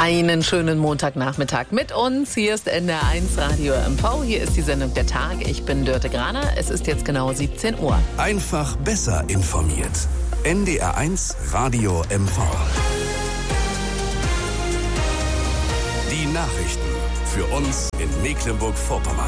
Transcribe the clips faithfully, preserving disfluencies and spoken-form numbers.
Einen schönen Montagnachmittag mit uns. Hier ist N D R eins Radio M V. Hier ist die Sendung Der Tag. Ich bin Dörte Graner. Es ist jetzt genau siebzehn Uhr. Einfach besser informiert. N D R eins Radio M V. Die Nachrichten für uns in Mecklenburg-Vorpommern.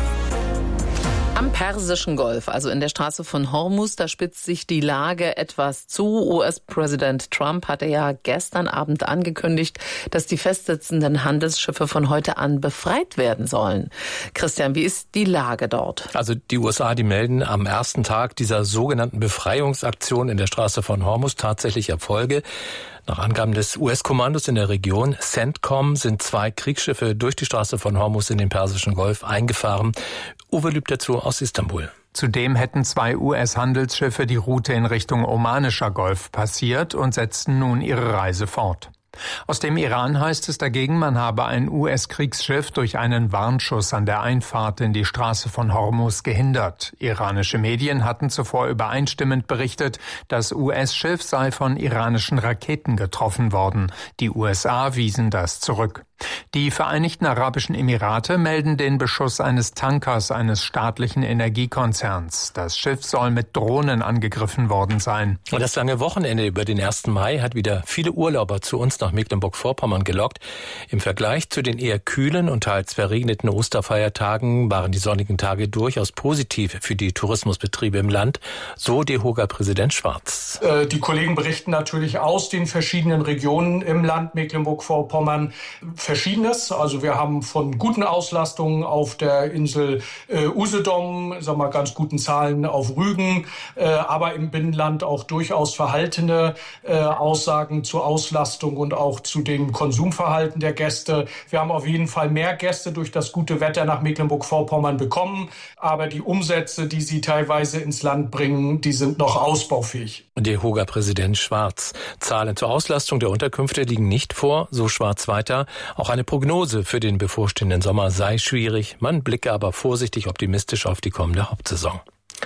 Am Persischen Golf, also in der Straße von Hormuz, da spitzt sich die Lage etwas zu. U S-Präsident Trump hatte ja gestern Abend angekündigt, dass die festsitzenden Handelsschiffe von heute an befreit werden sollen. Christian, wie ist die Lage dort? Also die U S A, die melden am ersten Tag dieser sogenannten Befreiungsaktion in der Straße von Hormuz tatsächlich Erfolge. Nach Angaben des U S-Kommandos in der Region CENTCOM sind zwei Kriegsschiffe durch die Straße von Hormuz in den Persischen Golf eingefahren. Uwe Lüb dazu aus Istanbul. Zudem hätten zwei U S-Handelsschiffe die Route in Richtung Omanischer Golf passiert und setzten nun ihre Reise fort. Aus dem Iran heißt es dagegen, man habe ein U S-Kriegsschiff durch einen Warnschuss an der Einfahrt in die Straße von Hormuz gehindert. Iranische Medien hatten zuvor übereinstimmend berichtet, das U S-Schiff sei von iranischen Raketen getroffen worden. Die U S A wiesen das zurück. Die Vereinigten Arabischen Emirate melden den Beschuss eines Tankers eines staatlichen Energiekonzerns. Das Schiff soll mit Drohnen angegriffen worden sein. Und das lange Wochenende über den ersten Mai hat wieder viele Urlauber zu uns nach Mecklenburg-Vorpommern gelockt. Im Vergleich zu den eher kühlen und teils verregneten Osterfeiertagen waren die sonnigen Tage durchaus positiv für die Tourismusbetriebe im Land, so DEHOGA-Präsident Schwarz. Äh, die Kollegen berichten natürlich aus den verschiedenen Regionen im Land Mecklenburg-Vorpommern Verschiedenes. Also wir haben von guten Auslastungen auf der Insel äh, Usedom, sagen wir ganz guten Zahlen auf Rügen, äh, aber im Binnenland auch durchaus verhaltene äh, Aussagen zur Auslastung und auch zu dem Konsumverhalten der Gäste. Wir haben auf jeden Fall mehr Gäste durch das gute Wetter nach Mecklenburg-Vorpommern bekommen, aber die Umsätze, die sie teilweise ins Land bringen, die sind noch ausbaufähig. DEHOGA-Präsident Schwarz. Zahlen zur Auslastung der Unterkünfte liegen nicht vor, so Schwarz weiter. Auch eine Prognose für den bevorstehenden Sommer sei schwierig. Man blicke aber vorsichtig optimistisch auf die kommende Hauptsaison.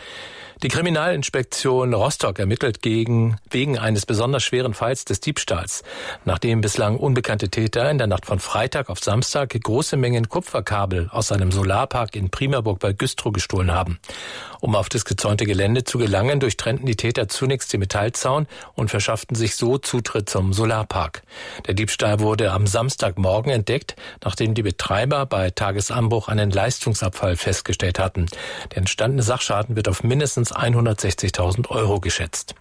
Die Kriminalinspektion Rostock ermittelt gegen, wegen eines besonders schweren Falls des Diebstahls, nachdem bislang unbekannte Täter in der Nacht von Freitag auf Samstag große Mengen Kupferkabel aus einem Solarpark in Primaburg bei Güstrow gestohlen haben. Um auf das gezäunte Gelände zu gelangen, durchtrennten die Täter zunächst den Metallzaun und verschafften sich so Zutritt zum Solarpark. Der Diebstahl wurde am Samstagmorgen entdeckt, nachdem die Betreiber bei Tagesanbruch einen Leistungsabfall festgestellt hatten. Der entstandene Sachschaden wird auf mindestens hundertsechzigtausend Euro geschätzt.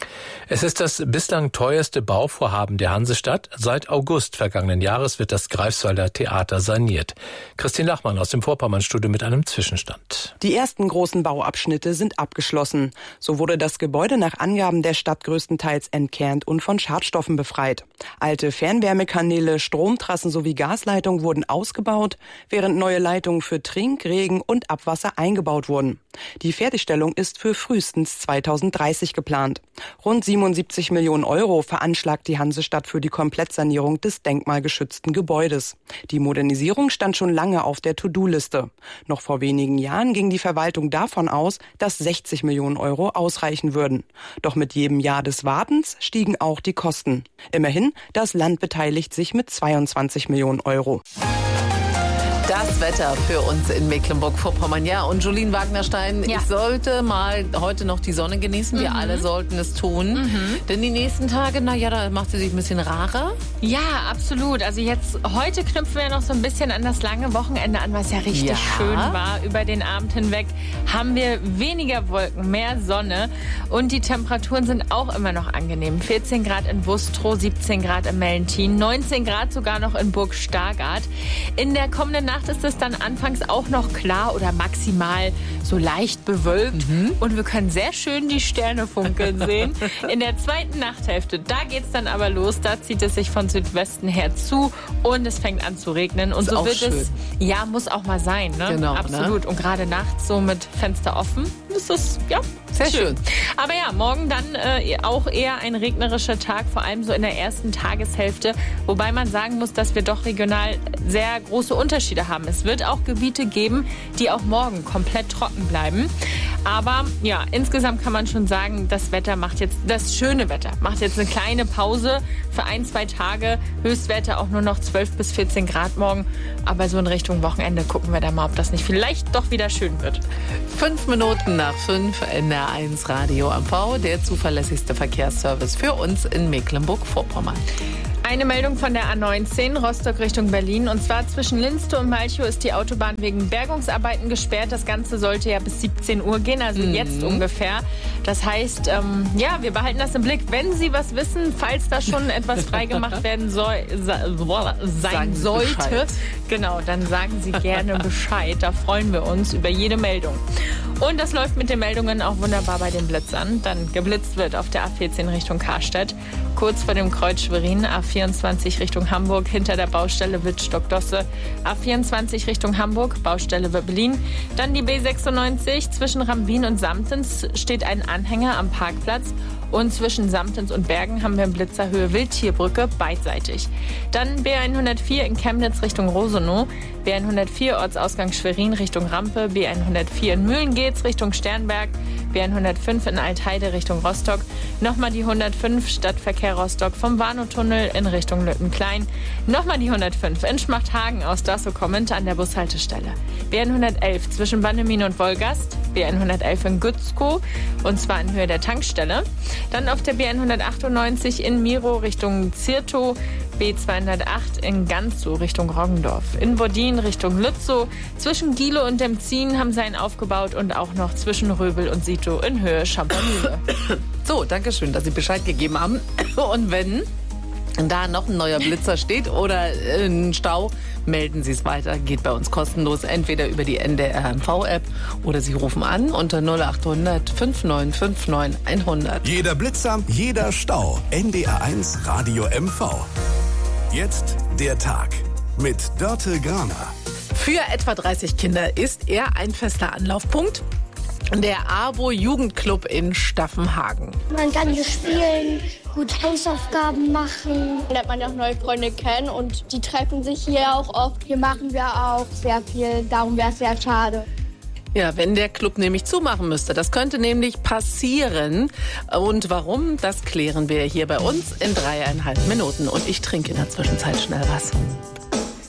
Es ist das bislang teuerste Bauvorhaben der Hansestadt. Seit August vergangenen Jahres wird das Greifswalder Theater saniert. Christine Lachmann aus dem Vorpommernstudio mit einem Zwischenstand. Die ersten großen Bauabschnitte sind abgeschlossen. So wurde das Gebäude nach Angaben der Stadt größtenteils entkernt und von Schadstoffen befreit. Alte Fernwärmekanäle, Stromtrassen sowie Gasleitungen wurden ausgebaut, während neue Leitungen für Trink-, Regen- und Abwasser eingebaut wurden. Die Fertigstellung ist für frühestens zweitausenddreißig geplant. Rund siebenundsiebzig Millionen Euro veranschlagt die Hansestadt für die Komplettsanierung des denkmalgeschützten Gebäudes. Die Modernisierung stand schon lange auf der To-Do-Liste. Noch vor wenigen Jahren ging die Verwaltung davon aus, dass sechzig Millionen Euro ausreichen würden. Doch mit jedem Jahr des Wartens stiegen auch die Kosten. Immerhin, das Land beteiligt sich mit zweiundzwanzig Millionen Euro. Das Wetter für uns in Mecklenburg-Vorpommern. Ja, und Julien Wagnerstein, ja. Ich sollte mal heute noch die Sonne genießen. Wir mhm. alle sollten es tun. Mhm. Denn die nächsten Tage, na ja, da macht sie sich ein bisschen rarer. Ja, absolut. Also jetzt, heute knüpfen wir noch so ein bisschen an das lange Wochenende an, was ja richtig ja. schön war. Über den Abend hinweg haben wir weniger Wolken, mehr Sonne. Und die Temperaturen sind auch immer noch angenehm. vierzehn Grad in Wustrow, siebzehn Grad in Mellentin, neunzehn Grad sogar noch in Burg Stargard. In der kommenden Nacht ist es dann anfangs auch noch klar oder maximal so leicht bewölkt. Mhm. Und wir können sehr schön die Sterne funkeln sehen. In der zweiten Nachthälfte, da geht's dann aber los. Da zieht es sich von Südwesten her zu und es fängt an zu regnen. Und ist so auch wird schön. es, ja, muss auch mal sein. Ne? Genau, absolut. Ne? Und gerade nachts so mit Fenster offen, ist das, ja, sehr schön. schön. Aber ja, morgen dann äh, auch eher ein regnerischer Tag, vor allem so in der ersten Tageshälfte. Wobei man sagen muss, dass wir doch regional sehr große Unterschiede haben. Es wird auch Gebiete geben, die auch morgen komplett trocken bleiben. Aber ja, insgesamt kann man schon sagen, das Wetter macht jetzt, das schöne Wetter macht jetzt eine kleine Pause für ein, zwei Tage. Höchstwerte auch nur noch zwölf bis vierzehn Grad morgen. Aber so in Richtung Wochenende gucken wir da mal, ob das nicht vielleicht doch wieder schön wird. Fünf Minuten nach fünf, N R eins Radio A M V, der zuverlässigste Verkehrsservice für uns in Mecklenburg-Vorpommern. Eine Meldung von der A neunzehn, Rostock Richtung Berlin. Und zwar zwischen Linstow und Malchow ist die Autobahn wegen Bergungsarbeiten gesperrt. Das Ganze sollte ja bis siebzehn Uhr gehen, also mhm. jetzt ungefähr. Das heißt, ähm, ja, wir behalten das im Blick. Wenn Sie was wissen, falls da schon etwas freigemacht werden soll, sein sollte, Bescheid. Genau, dann sagen Sie gerne Bescheid. Da freuen wir uns über jede Meldung. Und das läuft mit den Meldungen auch wunderbar bei den Blitzern. Dann geblitzt wird auf der A vierzehn Richtung Karstedt, kurz vor dem Kreuz Schwerin, A vierundzwanzig Richtung Hamburg, hinter der Baustelle Wittstock-Dosse, A vierundzwanzig Richtung Hamburg, Baustelle Berlin. Dann die B sechsundneunzig, zwischen Rambin und Samtens steht ein Anhänger am Parkplatz. Und zwischen Samtens und Bergen haben wir in Blitzerhöhe Wildtierbrücke beidseitig. Dann B hundertvier in Chemnitz Richtung Rosenow, B hundertvier Ortsausgang Schwerin Richtung Rampe, B hundertvier in Mühlengeetz Richtung Sternberg, B hundertfünf in Altheide Richtung Rostock, nochmal die hundertfünf Stadtverkehr Rostock vom Warnow-Tunnel in Richtung Lüttenklein, nochmal die hundertfünf in Schmachthagen aus Dassow kommend an der Bushaltestelle, B hundertelf zwischen Bannemien und Wolgast, B hundertelf in Gützkow und zwar in Höhe der Tankstelle. Dann auf der B hundertachtundneunzig in Miro Richtung Zirtow, B zweihundertacht in Ganzow Richtung Roggendorf. In Bodin Richtung Lützow. Zwischen Giele und Demzin haben sie einen aufgebaut und auch noch zwischen Röbel und Sito in Höhe Champagner. So, danke schön, dass Sie Bescheid gegeben haben. Und wenn da noch ein neuer Blitzer steht oder ein Stau, melden Sie es weiter. Geht bei uns kostenlos, entweder über die N D R M V-App oder Sie rufen an unter null acht hundert fünf neun fünf neun hundert. Jeder Blitzer, jeder Stau. N D R eins Radio M V. Jetzt der Tag mit Dörte Graner. Für etwa dreißig Kinder ist er ein fester Anlaufpunkt. Der AWO-Jugendclub in Staffenhagen. Man kann hier spielen, gut Hausaufgaben machen. Da lernt man ja auch neue Freunde kennen und die treffen sich hier auch oft. Hier machen wir auch sehr viel, darum wäre es sehr schade. Ja, wenn der Club nämlich zumachen müsste. Das könnte nämlich passieren. Und warum, das klären wir hier bei uns in dreieinhalb Minuten. Und ich trinke in der Zwischenzeit schnell was.